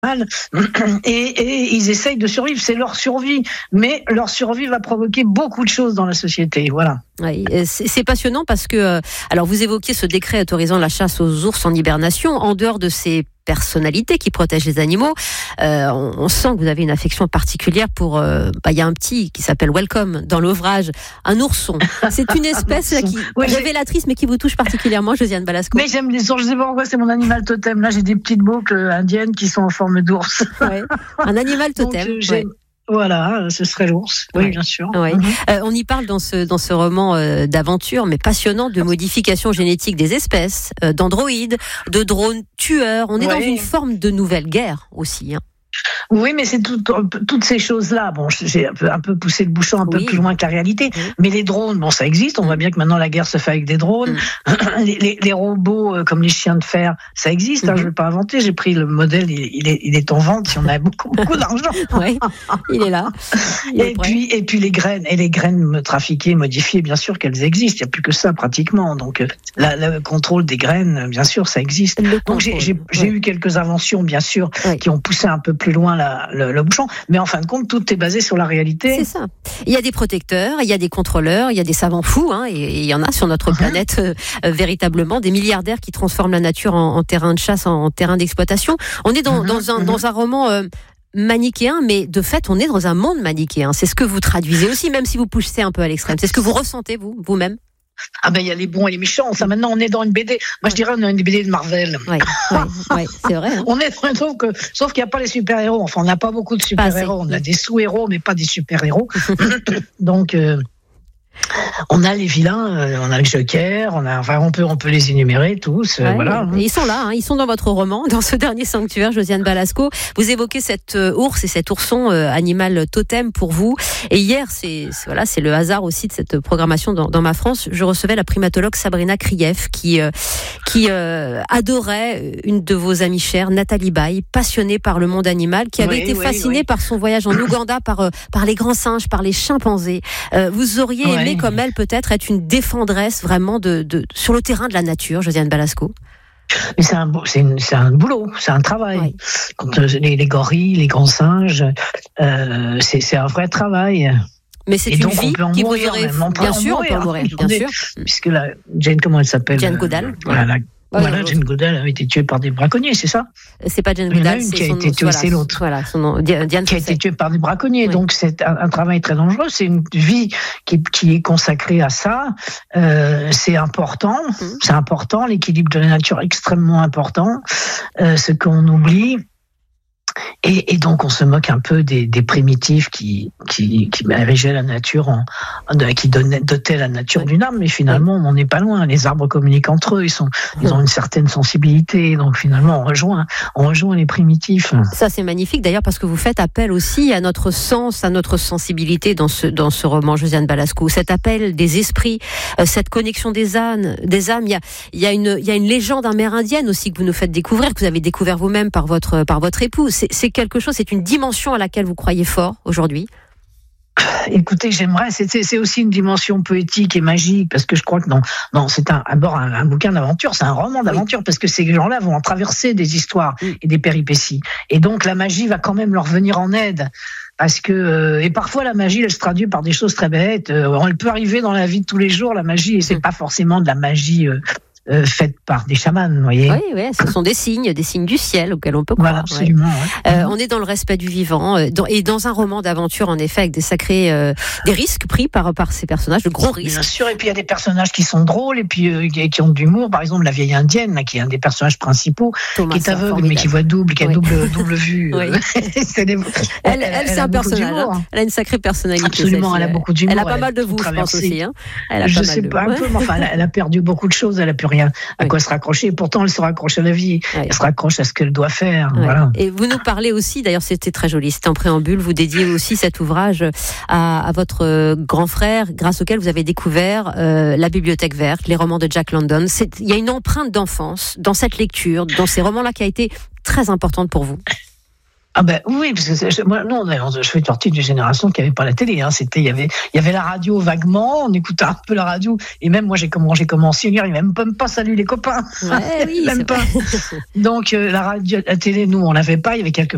et ils essayent de survivre, c'est leur survie, mais leur survie va provoquer beaucoup de choses dans la société, voilà. Oui, c'est passionnant parce que, alors vous évoquiez ce décret autorisant la chasse aux ours en hibernation, en dehors de ces personnalités qui protègent les animaux, on sent que vous avez une affection particulière pour, il y a un petit qui s'appelle Welcome dans l'ouvrage, un ourson. C'est une espèce qui révélatrice mais qui vous touche particulièrement, Josiane Balasco. Mais j'aime les ours, je sais pas pourquoi, c'est mon animal totem. Là, j'ai des petites boucles indiennes qui sont en forme d'ours. Ouais. Un animal totem. Donc, voilà, ce serait l'ours, oui, bien sûr. Ouais. On y parle dans ce roman d'aventure, mais passionnant, de modification génétique des espèces, d'androïdes, de drones tueurs. On est dans une forme de nouvelle guerre aussi. Oui, mais c'est toutes ces choses-là. Bon, j'ai un peu poussé le bouchon un peu plus loin que la réalité. Mais les drones, bon, ça existe. On voit bien que maintenant la guerre se fait avec des drones. Les robots, comme les chiens de fer, ça existe. Je ne vais pas inventer. J'ai pris le modèle. Il est en vente. Si on a beaucoup d'argent. Oui, il est là. Et puis les graines trafiquées, modifiées, bien sûr qu'elles existent. Il n'y a plus que ça pratiquement. Donc le contrôle des graines, bien sûr, ça existe. Donc j'ai eu quelques inventions, bien sûr, qui ont poussé un peu plus loin le bouchon, mais en fin de compte, tout est basé sur la réalité. C'est ça. Il y a des protecteurs, il y a des contrôleurs, il y a des savants fous, et il y en a sur notre planète véritablement, des milliardaires qui transforment la nature en terrain de chasse, en terrain d'exploitation. On est dans un roman manichéen, mais de fait, on est dans un monde manichéen. C'est ce que vous traduisez aussi, même si vous poussez un peu à l'extrême. C'est ce que vous ressentez, vous-même? Ah ben il y a les bons et les méchants. Ça maintenant on est dans une BD. Moi je dirais on est dans une BD de Marvel. Oui, c'est vrai. On est sauf qu'il n'y a pas les super-héros. Enfin on n'a pas beaucoup de super-héros. On a des sous-héros mais pas des super-héros. Donc on a les vilains, on a le Joker, on peut les énumérer tous. Voilà. Ils sont là, ils sont dans votre roman, dans ce dernier sanctuaire, Josiane Balasco. Vous évoquez cet ours et cet ourson, animal totem pour vous. Et hier, c'est le hasard aussi de cette programmation dans Ma France. Je recevais la primatologue Sabrina Krief qui adorait une de vos amies chères, Nathalie Baye, passionnée par le monde animal, qui avait été fascinée par son voyage en Ouganda, par les grands singes, par les chimpanzés. Vous auriez aimé, comme elle, peut-être être une défendresse vraiment sur le terrain de la nature, Josiane Balasco? Mais c'est un boulot, c'est un travail. Quand les gorilles, les grands singes, c'est un vrai travail. Mais c'est une vie qui vous aurait... Bien sûr, on peut en mourir, bien sûr. Puisque Jane, comment elle s'appelle? Jane Goodall. Jane Goodall a été tuée par des braconniers, c'est ça? C'est pas Jane Goodall, c'est son nom. C'est l'autre. Voilà, son nom. Diane qui a été tuée par des braconniers. Oui. Donc c'est un travail très dangereux. C'est une vie qui est consacrée à ça. C'est important. C'est important. L'équilibre de la nature est extrêmement important. Ce qu'on oublie. Et donc on se moque un peu des primitifs qui érigeaient la nature, qui dotaient la nature d'une âme, mais finalement on n'est pas loin. Les arbres communiquent entre eux, ils ont une certaine sensibilité, donc finalement on rejoint les primitifs. Ça c'est magnifique d'ailleurs parce que vous faites appel aussi à notre sens, à notre sensibilité dans ce roman, Josiane Balasco. Cet appel des esprits, cette connexion des âmes. Il y a une légende amérindienne aussi que vous nous faites découvrir, que vous avez découvert vous-même par votre époux. C'est quelque chose, c'est une dimension à laquelle vous croyez fort aujourd'hui? Écoutez, j'aimerais, c'est aussi une dimension poétique et magique, parce que je crois que c'est un bouquin d'aventure, c'est un roman d'aventure, parce que ces gens-là vont en traverser des histoires et des péripéties. Et donc la magie va quand même leur venir en aide. Parce que et parfois la magie elle se traduit par des choses très bêtes. Elle peut arriver dans la vie de tous les jours, la magie, et c'est pas forcément de la magie faites par des chamans, vous voyez. Oui, ce sont des signes du ciel auxquels on peut croire. Voilà, absolument. Ouais. On est dans le respect du vivant et dans un roman d'aventure, en effet, avec des risques pris par ces personnages, de gros risques. Bien sûr, et puis il y a des personnages qui sont drôles et puis qui ont de l'humour. Par exemple, la vieille indienne, qui est un des personnages principaux, Thomas, qui est aveugle formidable. Mais qui voit double, qui a double vue. Oui. Elle c'est un personnage. Elle a une sacrée personnalité. Absolument, elle a beaucoup d'humour. Elle a pas mal de vous, je pense aussi. Je sais pas un peu, mais enfin, elle a perdu beaucoup de choses. Elle a plus rien à quoi se raccrocher. Et pourtant, elle se raccroche à la vie. Elle se raccroche à ce qu'elle doit faire. Voilà. Et vous nous parlez aussi, d'ailleurs, c'était très joli, c'était en préambule, vous dédiez aussi cet ouvrage à votre grand frère, grâce auquel vous avez découvert la Bibliothèque verte, les romans de Jack London. Il y a une empreinte d'enfance dans cette lecture, dans ces romans-là, qui a été très importante pour vous. Ah ben oui, parce que je fais partie d'une génération qui n'avait pas la télé. Il y avait la radio vaguement, on écoutait un peu la radio, et même moi j'ai commencé à lire, il même pas salut les copains, ouais, oui, même pas. Donc la radio, la télé, nous on l'avait pas, il y avait quelques